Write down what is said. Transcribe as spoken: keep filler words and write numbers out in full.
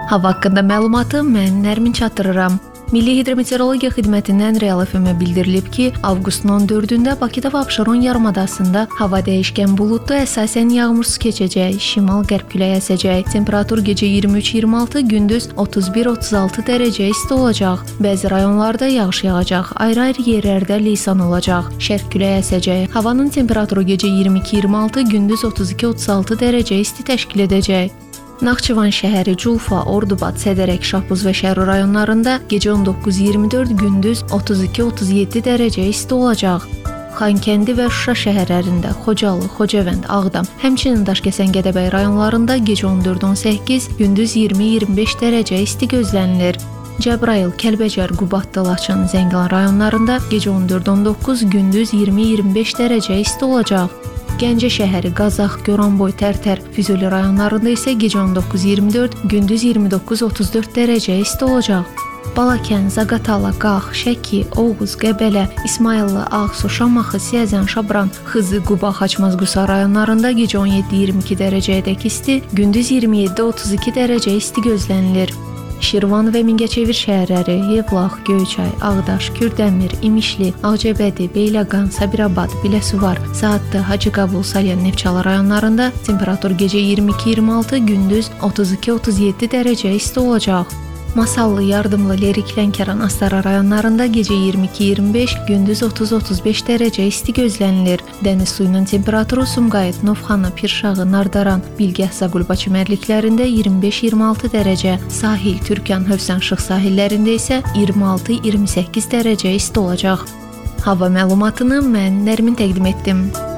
Hava haqqında məlumatı mən Nərmin çatdırıram. Milli Hidrometeorologiya Xidmətindən Real F M-ə bildirilib ki, avqustun on dördündə Bakıda və Abşeron yarımadasında hava dəyişkən buludlu, əsasən yağmursuz keçəcək, şimal-qərb küləyi əsəcək. Temperatur gecə iyirmi üç iyirmi altı, gündüz otuz bir otuz altı dərəcə isti olacaq. Bəzi rayonlarda yağış yağacaq, ayrı-ayrı yerlərdə leysan olacaq. Şərq küləyi əsəcək. Havanın temperaturu gecə iyirmi iki iyirmi altı, gündüz otuz iki otuz altı dərəcə isti təşkil edəcək. Naxçıvan şəhəri, Culfa, Ordubad, Sədərək, Şahbuz və Şərur rayonlarında gecə on doqquz iyirmi dörd, gündüz otuz iki otuz yeddi dərəcə isti olacaq. Xankəndi və Şuşa şəhərlərində, Xocalı, Xocavənd, Ağdam, həmçinin Daşkəsən, Gədəbəy rayonlarında gecə on dörd on səkkiz, gündüz iyirmi iyirmi beş dərəcə isti gözlənilir. Cəbrayıl, Kəlbəcər, Qubadlı, Laçın, Zəngilan rayonlarında gecə on dörd on doqquz, gündüz iyirmi iyirmi beş dərəcə isti olacaq. Gəncə şəhəri, Qazax, Goranboy, Tərtər, Füzuli rayonlarında isə gecə on doqquz iyirmi dörd, gündüz iyirmi doqquz otuz dörd dərəcə isti olacaq. Balakən, Zaqatala, Qax, Şəki, Oğuz, Qəbələ, İsmayıllı, Ağsu, Şamaxı, Siyəzən, Şabran, Xızı, Quba, Xaçmaz, Qusa rayonlarında gecə on yeddi iyirmi iki dərəcəyədək isti, gündüz iyirmi yeddi otuz iki dərəcə isti gözlənilir. Şirvan və Mingəçevir şəhərləri, Yevlax, Göyçay, Ağdaş, Kürdəmir, İmişli, Ağcabədi, Beyləqan, Sabirabad, Biləsuvar, Saatlı, Hacıqabul, Salyan, Neftçala rayonlarında temperatur gecə iyirmi iki iyirmi altı, gündüz otuz iki otuz yeddi dərəcə isti olacaq. Masallı, Yardımlı, Lerik, Lənkəran, Astara rayonlarında gecə iyirmi iki iyirmi beş, gündüz otuz otuz beş dərəcə isti gözlənilir. Dəniz suyunun temperaturu Sumqayıt, Novxanı, Pirşağı, Nardaran, Bilgəh, Zaqulba çimərliklərində iyirmi beş iyirmi altı dərəcə, sahil, Türkan, Hövsan, Şıx sahillərində isə iyirmi altı iyirmi səkkiz dərəcə isti olacaq. Hava məlumatını mən Nərmin təqdim etdim.